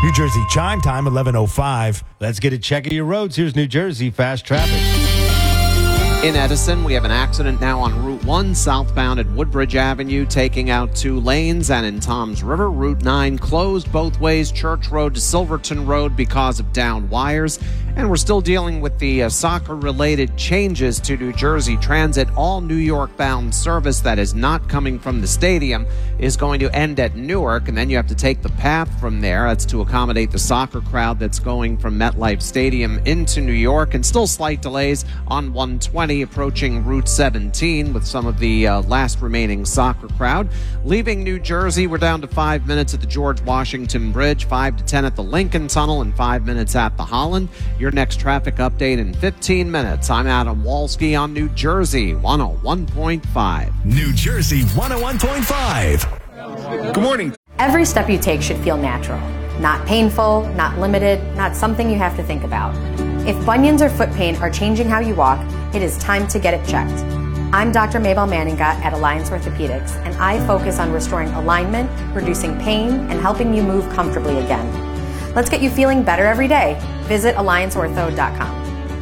New Jersey chime time, 11:05. Let's get a check of your roads. Here's New Jersey fast traffic. In Edison, we have an accident now on Route 1 southbound at Woodbridge Avenue, taking out 2 lanes. And in Toms River, Route 9 closed both ways, Church Road to Silverton Road because of downed wires. And we're still dealing with the soccer-related changes to New Jersey Transit. All New York-bound service that is not coming from the stadium is going to end at Newark, and then you have to take the path from there. That's to accommodate the soccer crowd that's going from MetLife Stadium into New York. And still slight delays on 120 approaching Route 17 with some of the last remaining soccer crowd. Leaving New Jersey, we're down to 5 minutes at the George Washington Bridge, 5 to 10 at the Lincoln Tunnel, and 5 minutes at the Holland. Your next traffic update in 15 minutes. I'm Adam Walski on New Jersey 101.5. New Jersey 101.5. Good morning. Every step you take should feel natural. Not painful, not limited, not something you have to think about. If bunions or foot pain are changing how you walk, it is time to get it checked. I'm Dr. Mabel Manninga at Alliance Orthopedics, and I focus on restoring alignment, reducing pain, and helping you move comfortably again. Let's get you feeling better every day. Visit allianceortho.com.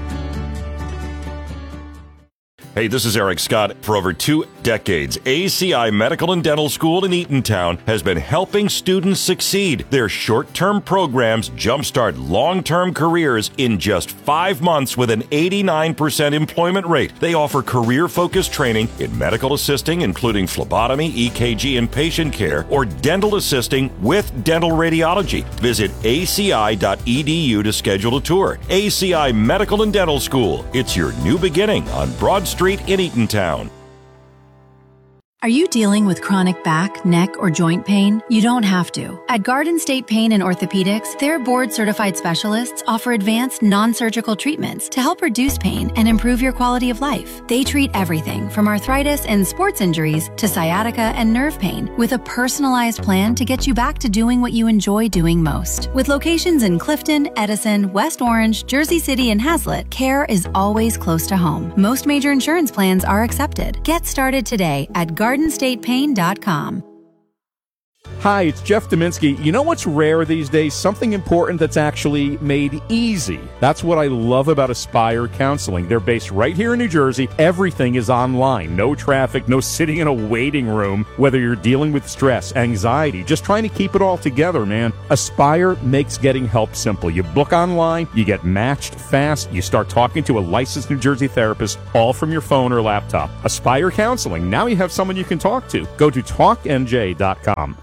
Hey, this is Eric Scott. For over 2 decades, ACI Medical and Dental School in Eatontown has been helping students succeed. Their short-term programs jumpstart long-term careers in just 5 months with an 89% employment rate. They offer career-focused training in medical assisting, including phlebotomy, EKG, and patient care, or dental assisting with dental radiology. Visit aci.edu to schedule a tour. ACI Medical and Dental School. It's your new beginning on Broad Street in Eatontown. Are you dealing with chronic back, neck, or joint pain? You don't have to. At Garden State Pain and Orthopedics, their board-certified specialists offer advanced non-surgical treatments to help reduce pain and improve your quality of life. They treat everything from arthritis and sports injuries to sciatica and nerve pain with a personalized plan to get you back to doing what you enjoy doing most. With locations in Clifton, Edison, West Orange, Jersey City, and Hazlet, care is always close to home. Most major insurance plans are accepted. Get started today at GardenStatePain.com. Hi, it's Jeff Dominski. You know what's rare these days? Something important that's actually made easy. That's what I love about Aspire Counseling. They're based right here in New Jersey. Everything is online. No traffic, no sitting in a waiting room. Whether you're dealing with stress, anxiety, just trying to keep it all together, man. Aspire makes getting help simple. You book online, you get matched fast, you start talking to a licensed New Jersey therapist, all from your phone or laptop. Aspire Counseling. Now you have someone you can talk to. Go to talknj.com.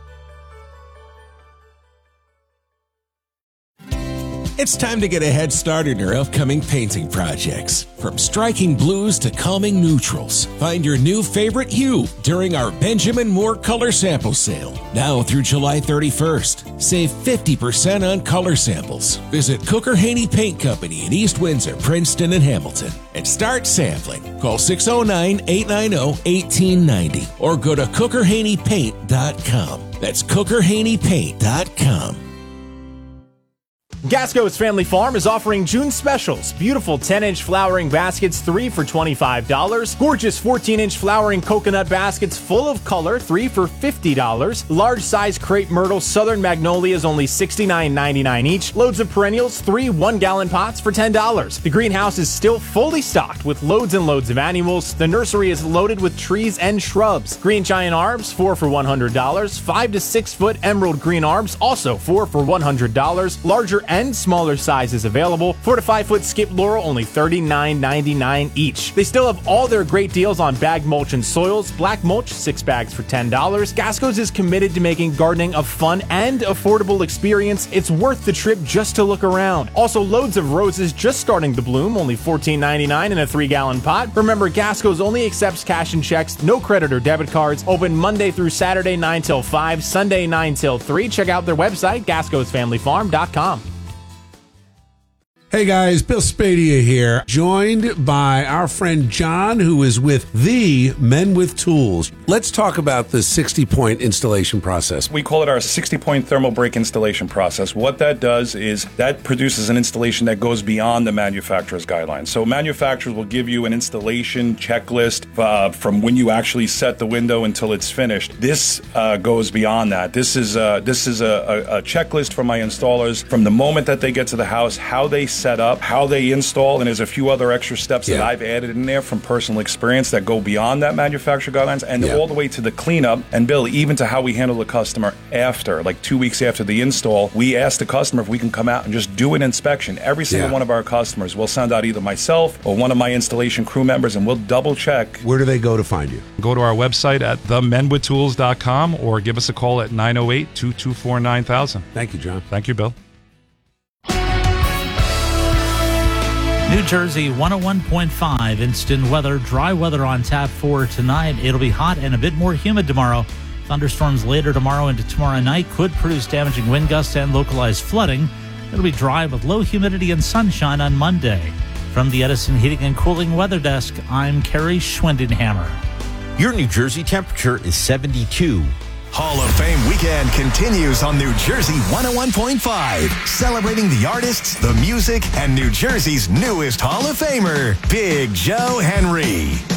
It's time to get a head start in your upcoming painting projects. From striking blues to calming neutrals, find your new favorite hue during our Benjamin Moore Color Sample Sale. Now through July 31st. Save 50% on color samples. Visit Cooker Haney Paint Company in East Windsor, Princeton, and Hamilton and start sampling. Call 609-890-1890 or go to cookerhaneypaint.com. That's cookerhaneypaint.com. Gasco's Family Farm is offering June specials. Beautiful 10-inch flowering baskets, 3 for $25. Gorgeous 14-inch flowering coconut baskets full of color, 3 for $50. Large size crepe myrtle Southern Magnolias, only $69.99 each. Loads of perennials, 3 1-gallon pots for $10. The greenhouse is still fully stocked with loads and loads of annuals. The nursery is loaded with trees and shrubs. Green giant arbs, 4 for $100. 5 to 6 foot emerald green arbs, also 4 for $100. Larger and smaller sizes available. 4 to 5 foot skip laurel, only $39.99 each. They still have all their great deals on bag mulch and soils. Black mulch, 6 bags for $10. Gasco's is committed to making gardening a fun and affordable experience. It's worth the trip just to look around. Also, loads of roses just starting to bloom, only $14.99 in a 3-gallon pot. Remember, Gasco's only accepts cash and checks, no credit or debit cards. Open Monday through Saturday 9 till 5, Sunday 9 till 3. Check out their website, gascosfamilyfarm.com. Hey guys, Bill Spadea here, joined by our friend John, who is with the Men with Tools. Let's talk about the 60-point installation process. We call it our 60-point thermal break installation process. What that does is that produces an installation that goes beyond the manufacturer's guidelines. So manufacturers will give you an installation checklist from when you actually set the window until it's finished. This goes beyond that. This is a checklist for my installers from the moment that they get to the house, how they set up, how they install, and there's a few other extra steps that I've added in there from personal experience that go beyond that manufacturer guidelines, and all the way to the cleanup. And Bill, even to how we handle the customer after, like 2 weeks after the install, we ask the customer if we can come out and just do an inspection. Every single one of our customers will send out either myself or one of my installation crew members, and we'll double check. Where do they go to find you? Go to our website at themenwithtools.com or give us a call at 908-224-9000. Thank you, John. Thank you, Bill. New Jersey 101.5 instant weather. Dry weather on tap for tonight. It'll be hot and a bit more humid tomorrow. Thunderstorms later tomorrow into tomorrow night could produce damaging wind gusts and localized flooding. It'll be dry with low humidity and sunshine on Monday. From the Edison Heating and Cooling Weather Desk, I'm Kerry Schwindenhammer. Your New Jersey temperature is 72. Hall of Fame weekend continues on New Jersey 101.5, celebrating the artists, the music, and New Jersey's newest Hall of Famer, Big Joe Henry.